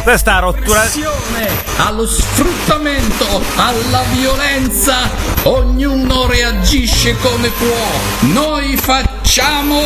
Questa rottura. Allo sfruttamento, alla violenza, ognuno reagisce come può. Noi facciamo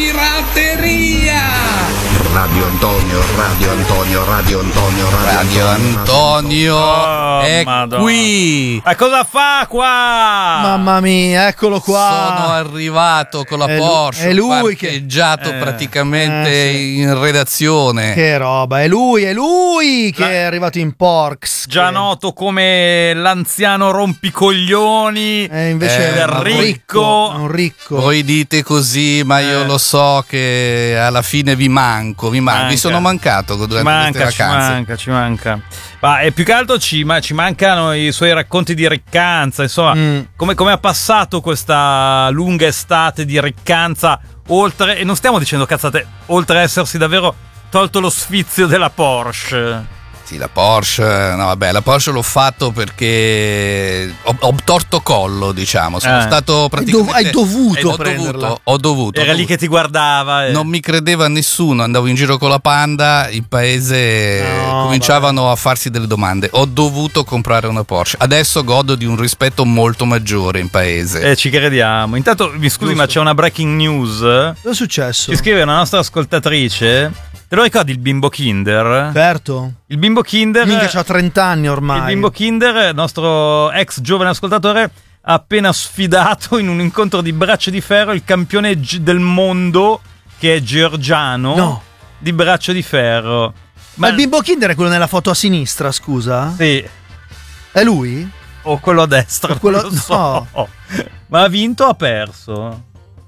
pirateria. Radio Antonio, Radio Antonio, Radio Antonio, Radio Antonio è Madonna. qui. Ma cosa fa qua? Mamma mia, eccolo qua. Sono arrivato con la È Porsche, è lui parcheggiato praticamente sì. in redazione. Che roba, è lui che è arrivato in Porks. Già noto come l'anziano rompicoglioni. Invece del è un ricco. È un ricco. Voi dite così, ma io lo so che alla fine vi manco. Vi sono mancato durante queste vacanze. Ci manca. Ma e più che altro ci mancano i suoi racconti di riccanza. Insomma, come ha passato questa lunga estate di riccanza, oltre, e non stiamo dicendo cazzate, oltre a essersi davvero tolto lo sfizio della Porsche. Sì, la Porsche, no vabbè, la Porsche l'ho fatto perché ho torto collo, diciamo. Sono stato praticamente. Hai dovuto prenderla. Ho dovuto. Era lì che ti guardava. Non mi credeva nessuno, andavo in giro con la Panda, in paese cominciavano a farsi delle domande. Ho dovuto comprare una Porsche. Adesso godo di un rispetto molto maggiore in paese. Ci crediamo. Intanto, mi scusi, ma c'è una breaking news. Cosa è successo? Ci scrive una nostra ascoltatrice. Te lo ricordi il bimbo Kinder? Certo. Il bimbo Kinder. Minchia, c'ha 30 anni ormai. Il bimbo Kinder, nostro ex giovane ascoltatore, ha appena sfidato in un incontro di braccia di ferro il campione del mondo, che è georgiano. No. Di braccio di ferro. Ma il bimbo Kinder è quello nella foto a sinistra, scusa? Sì. È lui? O quello a destra? O quello... Non lo so. No. Ma ha vinto o ha perso?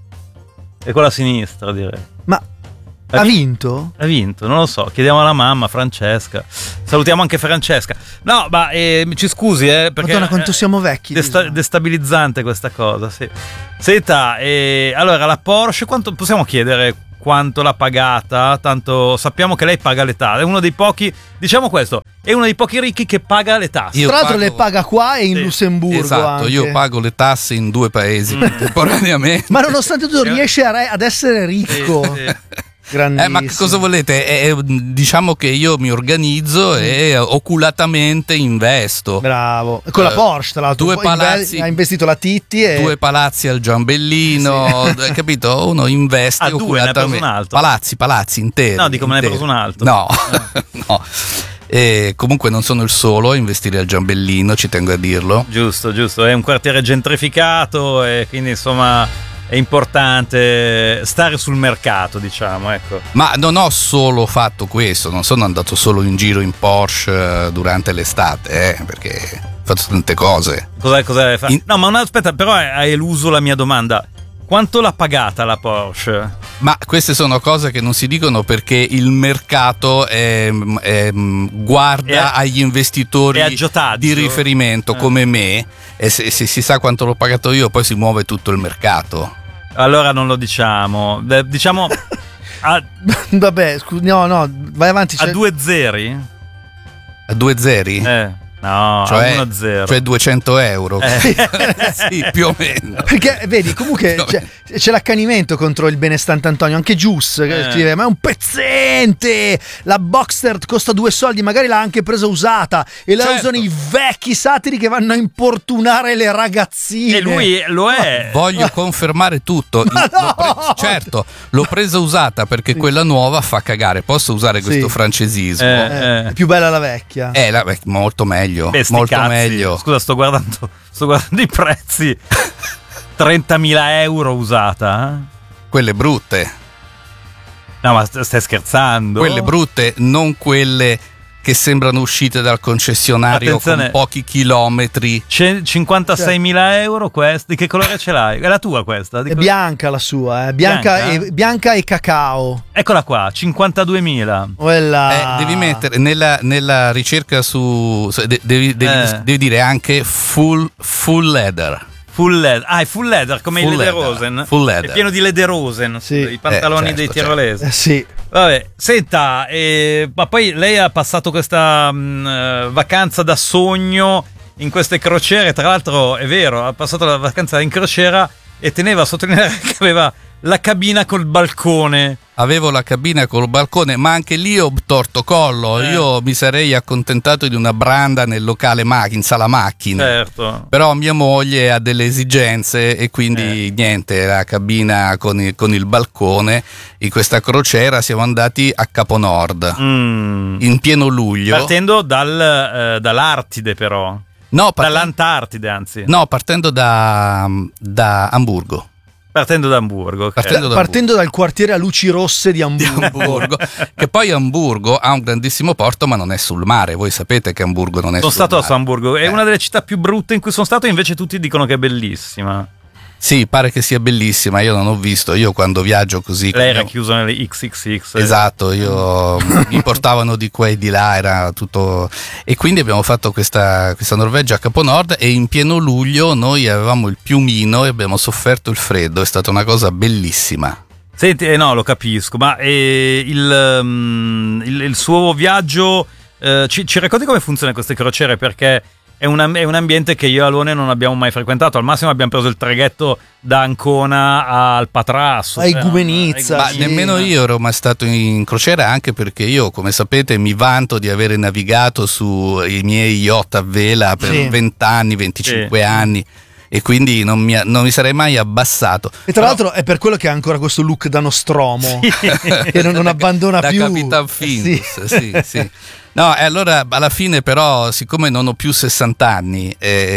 È quello a sinistra, direi. Ma ha vinto? Ha vinto, non lo so. Chiediamo alla mamma, Francesca. Salutiamo anche Francesca. No, ma ci scusi, perché Madonna, quanto siamo vecchi. destabilizzante questa cosa, sì. Senta, allora la Porsche, quanto possiamo chiedere quanto l'ha pagata? Tanto sappiamo che lei paga le tasse. È uno dei pochi, diciamo questo, è uno dei pochi ricchi che paga le tasse. Tra l'altro le paga qua e in Lussemburgo. Esatto, anche. io pago le tasse in 2 paesi contemporaneamente. Ma nonostante tutto riesce ad essere ricco. Sì. Grandissimo. Ma che cosa volete? Diciamo che io mi organizzo e oculatamente investo. Bravo. Con la Porsche, tra l'altro. 2 palazzi. Ha investito la Titti e 2 palazzi al Giambellino, capito? Uno investe oculatamente. Un altro. Palazzi interi. No, dico, me ne hai preso un altro. No. No. E comunque non sono il solo a investire al Giambellino, ci tengo a dirlo. Giusto. È un quartiere gentrificato e quindi insomma è importante stare sul mercato, diciamo, ecco. Ma non ho solo fatto questo, non sono andato solo in giro in Porsche durante l'estate, perché ho fatto tante cose. Cosa fa? No, ma aspetta, però hai eluso la mia domanda. Quanto l'ha pagata la Porsche? Ma queste sono cose che non si dicono perché il mercato guarda agli investitori di riferimento come me, e se si sa quanto l'ho pagato io poi si muove tutto il mercato. Allora non lo diciamo. Diciamo vabbè, no, vai avanti. A 2 zeri? A 2 zeri? No, cioè, a 1-0. Cioè 200 euro. Sì, più o meno. Perché vedi, comunque c'è l'accanimento contro il benestante Antonio. Anche Gius che scrive: ma è un pezzente, la Boxster costa 2 soldi, magari l'ha anche presa usata e la usano i vecchi satiri che vanno a importunare le ragazzine. E lui lo è. Voglio confermare tutto. Certo, l'ho presa usata perché quella nuova fa cagare. Posso usare questo francesismo? È più bella la vecchia. Molto meglio. Molto meglio. Scusa, sto guardando i prezzi. 30.000 euro usata? Quelle brutte. No, ma stai scherzando? Quelle brutte, non quelle che sembrano uscite dal concessionario. Attenzione, con pochi chilometri. 56.000 euro questa. Di che colore ce l'hai? È la tua questa? È bianca la sua, bianca e cacao. Eccola qua, 52.000. Devi mettere nella ricerca devi dire anche full leather. Full leather. È full leather come il Lederhosen. Full leather. È pieno di Lederhosen, i pantaloni dei tirolesi. Sì. Vabbè, senta, ma poi lei ha passato questa vacanza da sogno in queste crociere. Tra l'altro è vero, ha passato la vacanza in crociera e teneva a sottolineare che aveva la cabina col balcone. Avevo la cabina col balcone, ma anche lì ho torto collo. Io mi sarei accontentato di una branda nel locale in sala macchine. Certo. Però mia moglie ha delle esigenze e quindi niente, la cabina con il balcone. In questa crociera siamo andati a Caponord in pieno luglio. Partendo dall'Artide, però. No, dall'Antartide, anzi. No, partendo da Amburgo. Partendo da Amburgo. Okay. Partendo dal quartiere a luci rosse di Amburgo. Che poi Amburgo ha un grandissimo porto, ma non è sul mare. Voi sapete che Amburgo non è sul mare. Sono stato a Amburgo, è una delle città più brutte in cui sono stato, invece tutti dicono che è bellissima. Sì, pare che sia bellissima, io non ho visto, io quando viaggio così... Lei era chiuso nelle XXX. Esatto, mi portavano di qua e di là, era tutto... E quindi abbiamo fatto questa Norvegia a Caponord e in pieno luglio noi avevamo il piumino e abbiamo sofferto il freddo, è stata una cosa bellissima. Senti, no, lo capisco, ma il suo viaggio, ci racconti come funzionano queste crociere? Perché... È un ambiente che io e Alone non abbiamo mai frequentato. Al massimo abbiamo preso il traghetto da Ancona al Patrasso, a Igumenizza. Ma nemmeno io ero mai stato in crociera, anche perché io, come sapete, mi vanto di avere navigato sui miei yacht a vela per 20 anni, 25 anni. E quindi non mi sarei mai abbassato. E tra l'altro è per quello che ha ancora questo look da Nostromo, che non abbandona da più. Da Capitan Findus, sì. No, e allora alla fine però, siccome non ho più 60 anni,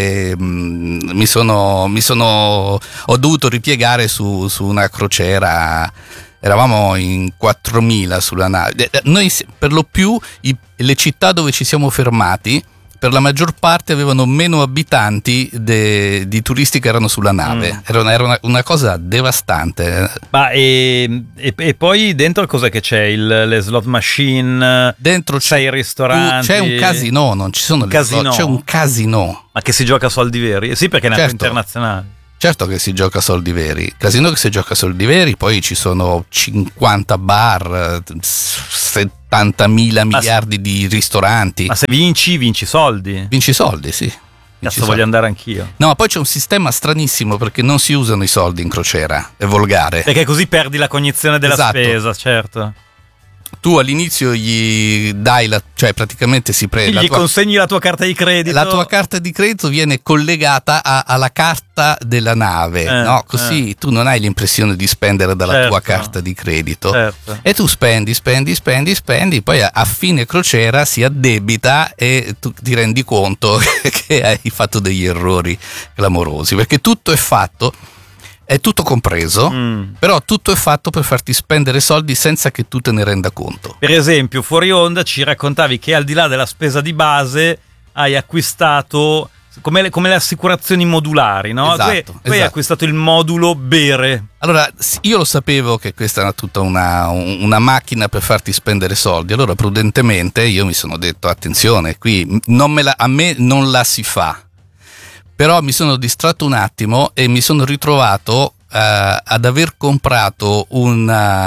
ho dovuto ripiegare su una crociera. Eravamo in 4.000 sulla nave. Noi per lo più le città dove ci siamo fermati, per la maggior parte avevano meno abitanti di turisti che erano sulla nave. Era una cosa devastante. Ma e poi dentro cos'è che c'è? Le slot machine? Dentro c'è i ristoranti? C'è un casino, non ci sono le slot, c'è un casino. Ma che si gioca a soldi veri? Sì, perché è nato internazionale. Certo che si gioca a soldi veri, casino che si gioca a soldi veri, poi ci sono 50 bar, 70.000 miliardi di ristoranti. Ma se vinci soldi? Vinci soldi, sì. Cazzo, voglio andare anch'io. No, ma poi c'è un sistema stranissimo perché non si usano i soldi in crociera, è volgare. Perché così perdi la cognizione della spesa, certo. Tu all'inizio gli dai cioè praticamente gli consegni la tua carta di credito. La tua carta di credito viene collegata alla carta della nave, no? Così tu non hai l'impressione di spendere dalla tua carta di credito. Certo. E tu spendi, poi a fine crociera si addebita e tu ti rendi conto che hai fatto degli errori clamorosi, perché tutto è fatto. È tutto compreso, però tutto è fatto per farti spendere soldi senza che tu te ne renda conto. Per esempio, fuori onda ci raccontavi che al di là della spesa di base hai acquistato come le assicurazioni modulari, no? Esatto, tu hai acquistato il modulo bere. Allora, io lo sapevo che questa era tutta una macchina per farti spendere soldi, allora prudentemente io mi sono detto, attenzione, qui a me non la si fa. Però mi sono distratto un attimo e mi sono ritrovato ad aver comprato un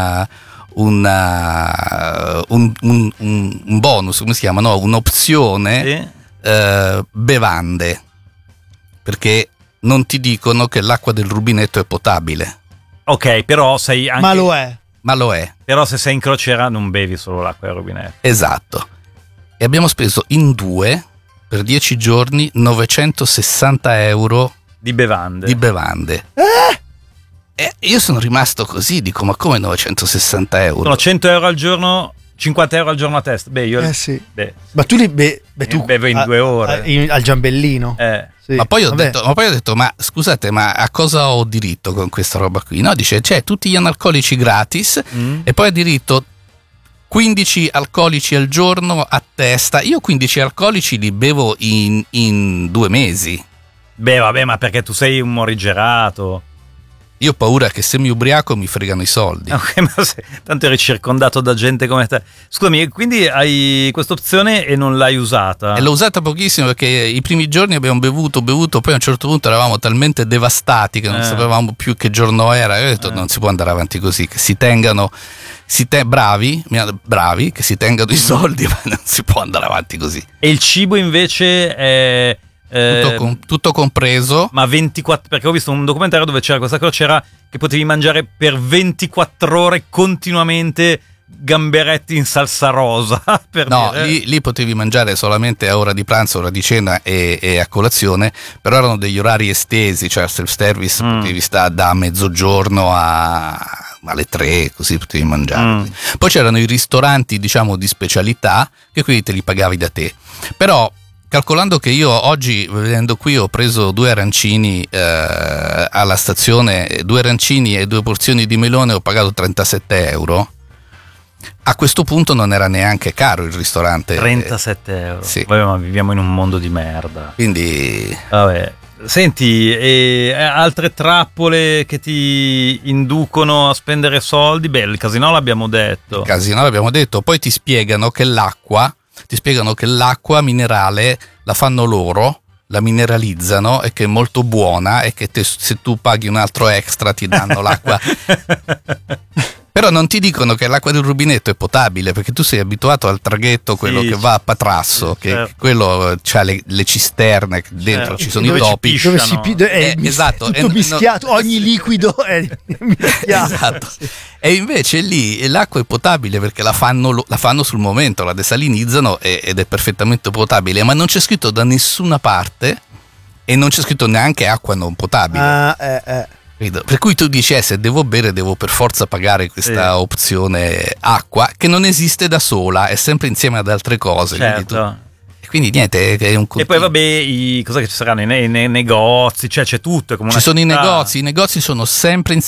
bonus, come si chiama? No, un'opzione bevande, perché non ti dicono che l'acqua del rubinetto è potabile. Ok, però sei anche... Ma lo è. Però se sei in crociera non bevi solo l'acqua del rubinetto. Esatto. E abbiamo speso in 2... per 10 giorni 960 euro di bevande. E io sono rimasto così, dico, ma come 960 euro? Sono 100 euro al giorno, 50 euro al giorno a testa. Beh, io sì. Ma tu li tu bevo in 2 ore al giambellino. Sì. Ma poi ho detto, ma scusate, ma a cosa ho diritto con questa roba qui? No, dice, c'è tutti gli analcolici gratis e poi ha diritto 15 alcolici al giorno a testa. Io 15 alcolici li bevo in 2 mesi. Beh, vabbè, ma perché tu sei un morigerato. Io ho paura che se mi ubriaco mi fregano i soldi. Ok, ma tanto eri circondato da gente come te. Scusami, quindi hai questa opzione e non l'hai usata? E l'ho usata pochissimo perché i primi giorni abbiamo bevuto, poi a un certo punto eravamo talmente devastati che non sapevamo più che giorno era. Io ho detto non si può andare avanti così, che si tengano bravi, che si tengano i soldi, ma non si può andare avanti così. E il cibo invece Tutto compreso. Ma 24, perché ho visto un documentario dove c'era questa crociera che potevi mangiare per 24 ore continuamente gamberetti in salsa rosa. No, lì potevi mangiare solamente a ora di pranzo, ora di cena e a colazione, però erano degli orari estesi, cioè al self-service potevi stare da mezzogiorno alle 3, così potevi mangiare. Poi c'erano i ristoranti, diciamo, di specialità, che quindi te li pagavi da te. Però calcolando che io oggi, venendo qui, ho preso 2 arancini alla stazione, 2 arancini e 2 porzioni di melone, ho pagato 37 euro. A questo punto non era neanche caro il ristorante. 37 euro. Sì. Vabbè, ma viviamo in un mondo di merda. Quindi... Vabbè. Senti, altre trappole che ti inducono a spendere soldi? Beh, il casino l'abbiamo detto. Poi ti spiegano che l'acqua minerale la fanno loro, la mineralizzano e che è molto buona e che se tu paghi un altro extra ti danno l'acqua. Però non ti dicono che l'acqua del rubinetto è potabile, perché tu sei abituato al traghetto, quello che va a Patrasso, che quello c'ha le cisterne, dentro ci sono i topi. Dove esatto, tutto mischiato, ogni liquido è mischiato. Esatto. E invece lì l'acqua è potabile perché la fanno sul momento, la desalinizzano ed è perfettamente potabile, ma non c'è scritto da nessuna parte e non c'è scritto neanche acqua non potabile. Per cui tu dici, se devo bere devo per forza pagare questa opzione acqua, che non esiste da sola, è sempre insieme ad altre cose. Certo. Quindi niente, è un continuo. E poi vabbè, cosa che ci saranno nei negozi, cioè c'è tutto. È come ci sono i negozi sono sempre